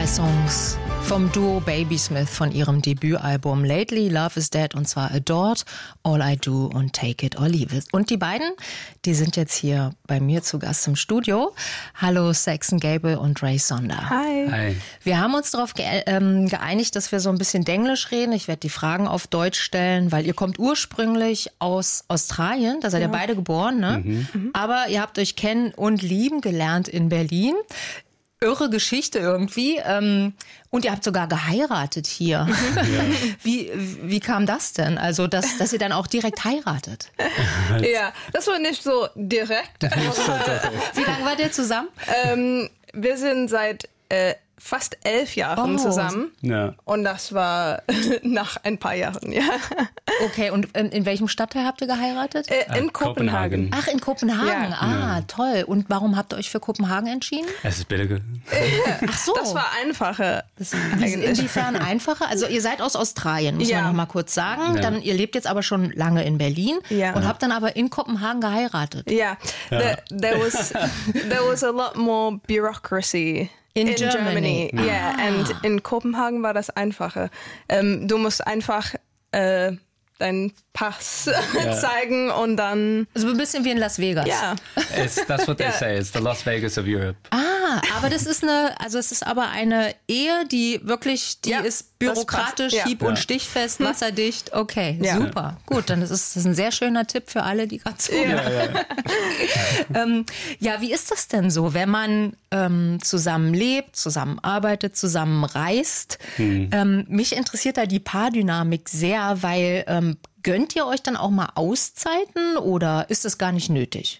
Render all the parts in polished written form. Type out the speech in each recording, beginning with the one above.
Zwei Songs vom Duo Babysmith von ihrem Debütalbum Lately, Love is Dead, und zwar Adored, All I Do und Take It or Leave It. Und die beiden, die sind jetzt hier bei mir zu Gast im Studio. Hallo Saxon Gable und Ray Sonder. Hi. Hi. Wir haben uns darauf geeinigt, dass wir so ein bisschen Denglisch reden. Ich werde die Fragen auf Deutsch stellen, weil ihr kommt ursprünglich aus Australien, da seid ihr beide geboren, ne? Aber ihr habt euch kennen und lieben gelernt in Berlin. Irre Geschichte irgendwie. Und ihr habt sogar geheiratet hier. Ja. Wie kam das denn? Also, dass ihr dann auch direkt heiratet? Ja, das war nicht so direkt. Wie lange wart ihr zusammen? Wir sind seit fast 11 Jahren zusammen. Ja. Und das war nach ein paar Jahren, ja. Okay, und in welchem Stadtteil habt ihr geheiratet? In Kopenhagen. Ach, in Kopenhagen. Ja. Toll. Und warum habt ihr euch für Kopenhagen entschieden? Es ist billiger. Ach so. Das war einfacher. Inwiefern einfacher? Also ihr seid aus Australien, muss man noch mal kurz sagen. Ja. Dann, ihr lebt jetzt aber schon lange in Berlin und habt dann aber in Kopenhagen geheiratet. Yeah, there was a lot more bureaucracy in Germany. Yeah, and in Kopenhagen war das einfacher. Du musst einfach deinen Pass zeigen und dann... So ein bisschen wie in Las Vegas. Ja. That's what they say. It's the Las Vegas of Europe. Aber es ist aber eine Ehe, die ist bürokratisch, hieb- und stichfest, wasserdicht. Okay, super. Gut, dann ist das ein sehr schöner Tipp für alle, die gerade zuhören. Wie ist das denn so, wenn man zusammen lebt, zusammen arbeitet, zusammen reist? Mich interessiert da die Paardynamik sehr, weil gönnt ihr euch dann auch mal Auszeiten oder ist es gar nicht nötig?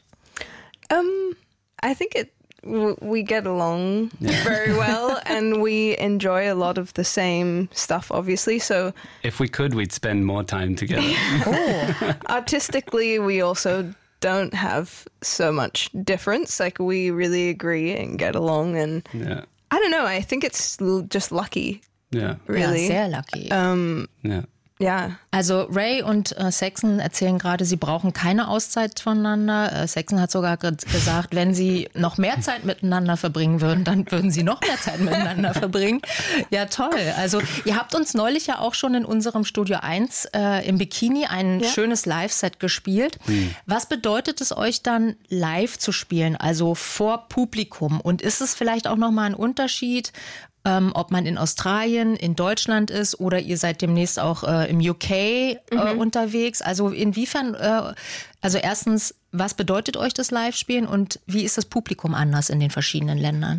I think we get along very well and we enjoy a lot of the same stuff, obviously. So if we could, we'd spend more time together. Artistically, we also don't have so much difference. Like, we really agree and get along, and I don't know, I think it's just lucky. Yeah. Really. Ja, sehr lucky. Ja. Also Ray und Saxon erzählen gerade, sie brauchen keine Auszeit voneinander. Saxon hat sogar gesagt, wenn sie noch mehr Zeit miteinander verbringen würden, dann würden sie noch mehr Zeit miteinander verbringen. Ja, toll. Also ihr habt uns neulich ja auch schon in unserem Studio 1 im Bikini ein schönes Live-Set gespielt. Was bedeutet es euch dann, live zu spielen, also vor Publikum? Und ist es vielleicht auch nochmal ein Unterschied, ob man in Australien, in Deutschland ist oder ihr seid demnächst auch im UK unterwegs? Also inwiefern, also erstens, was bedeutet euch das Live-Spielen und wie ist das Publikum anders in den verschiedenen Ländern?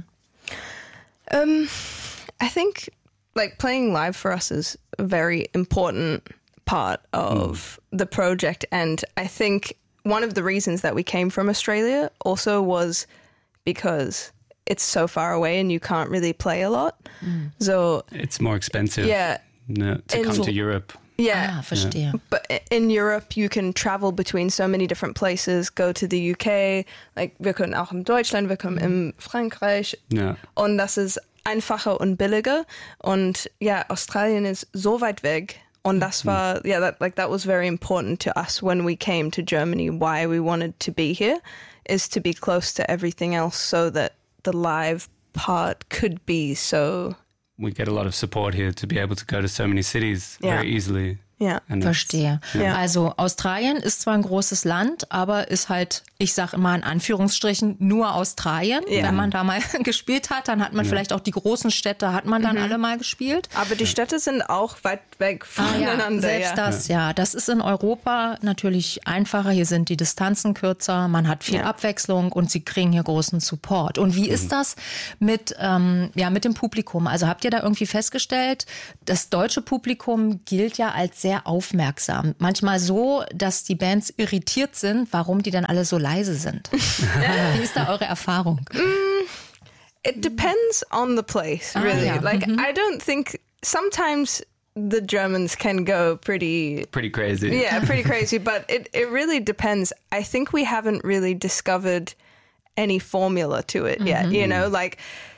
I think like playing live for us is a very important part of the project, and I think one of the reasons that we came from Australia also was because it's so far away and you can't really play a lot. So it's more expensive. To come to Europe. Yeah. Verstehe. But in Europe, you can travel between so many different places, go to the UK, like wir können auch in Deutschland, wir können in Frankreich. Ja. Und das ist einfacher und billiger. Und Australien ist so weit weg. Und das war, that was very important to us when we came to Germany. Why we wanted to be here is to be close to everything else so that the live part could be so... We get a lot of support here to be able to go to so many cities very easily. Ja, verstehe. Ja. Also Australien ist zwar ein großes Land, aber ist halt, ich sage immer in Anführungsstrichen, nur Australien. Ja. Wenn man da mal gespielt hat, dann hat man vielleicht auch die großen Städte, hat man dann alle mal gespielt. Aber die Städte sind auch weit weg voneinander. Selbst das, das ist in Europa natürlich einfacher. Hier sind die Distanzen kürzer, man hat viel Abwechslung und sie kriegen hier großen Support. Und wie ist das mit dem Publikum? Also habt ihr da irgendwie festgestellt, das deutsche Publikum gilt ja als sehr aufmerksam. Manchmal so, dass die Bands irritiert sind, warum die dann alle so leise sind. Wie ist da eure Erfahrung? It depends on the place, really. I don't think sometimes the Germans can go pretty crazy. Yeah, pretty crazy, but it really depends. I think we haven't really discovered any formula to it yet, you know, like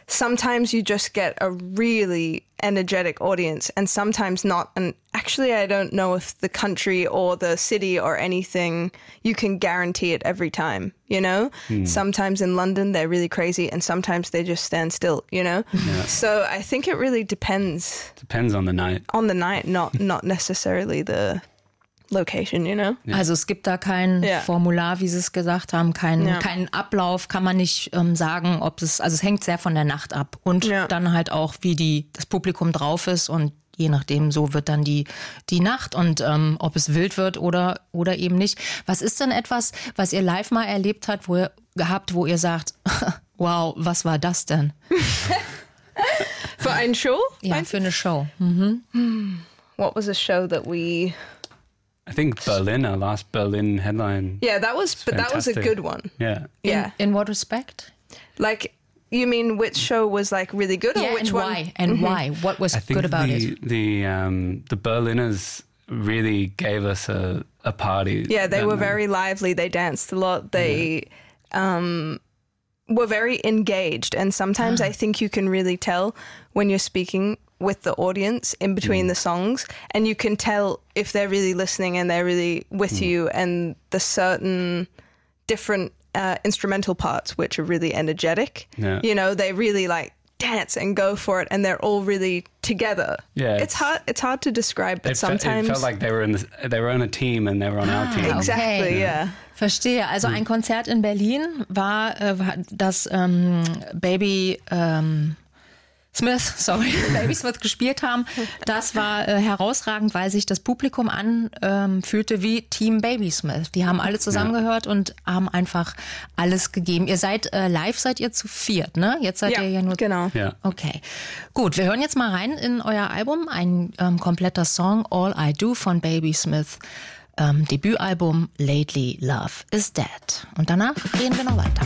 sometimes you just get a really energetic audience and sometimes not. And actually, I don't know if the country or the city or anything, you can guarantee it every time, you know? Sometimes in London, they're really crazy and sometimes they just stand still, you know? Yeah. So I think it really depends. Depends on the night. On the night, not necessarily the location, you know? Ja. Also es gibt da kein Formular, wie Sie es gesagt haben, keinen Ablauf, kann man nicht sagen, ob es, also es hängt sehr von der Nacht ab und dann halt auch, wie das Publikum drauf ist und je nachdem, so wird dann die Nacht und ob es wild wird oder eben nicht. Was ist denn etwas, was ihr live mal erlebt habt, wo ihr sagt, wow, was war das denn? Für eine Show? Ja, für eine Show. What was a show that we... I think Berlin, our last Berlin headline. Yeah, that was a good one. Yeah. Yeah. In what respect? Like, you mean which show was like really good, or which and one? Why? And why? What was good about it? The Berliners really gave us a party. Yeah, they were very lively. They danced a lot. They were very engaged, and sometimes I think you can really tell when you're speaking with the audience in between the songs, and you can tell if they're really listening and they're really with you, and the certain different instrumental parts which are really energetic. Yeah. You know, they really like dance and go for it, and they're all really together. Yeah, it's hard to describe, but sometimes it felt like they were on a team and they were on our team. Exactly, yeah. Verstehe. Also ein Konzert in Berlin war das Baby Smith gespielt haben. Das war herausragend, weil sich das Publikum anfühlte wie Team Baby Smith. Die haben alle zusammengehört und haben einfach alles gegeben. Ihr seid live, seid ihr zu viert, ne? Jetzt seid ihr ja nur... Genau. Ja. Okay, gut. Wir hören jetzt mal rein in euer Album. Ein kompletter Song, All I Do von Baby Smith. Debütalbum Lately Love is Dead. Und danach reden wir noch weiter.